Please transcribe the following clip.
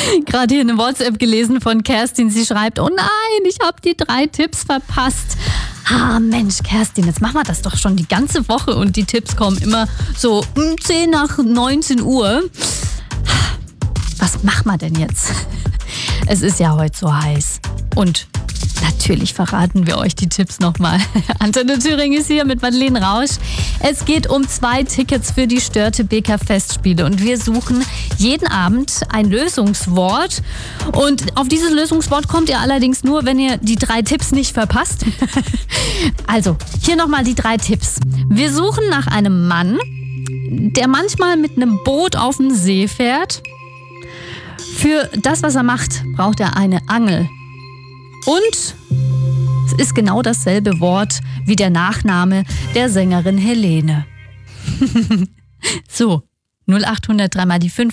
Gerade hier eine WhatsApp gelesen von Kerstin. Sie schreibt, oh nein, ich habe die 3 Tipps verpasst. Ah Mensch, Kerstin, jetzt machen wir das doch schon die ganze Woche und die Tipps kommen immer so 10 nach 19 Uhr. Was machen wir denn jetzt? Es ist ja heute so heiß. Und natürlich verraten wir euch die Tipps nochmal. Antenne Thüringen ist hier mit Madeleine Rausch. Es geht um 2 Tickets für die Störtebeker Festspiele und wir suchen jeden Abend ein Lösungswort. Und auf dieses Lösungswort kommt ihr allerdings nur, wenn ihr die 3 Tipps nicht verpasst. Also, hier nochmal die 3 Tipps. Wir suchen nach einem Mann, der manchmal mit einem Boot auf den See fährt. Für das, was er macht, braucht er eine Angel. Und es ist genau dasselbe Wort wie der Nachname der Sängerin Helene. So, 0800 3 mal die 5.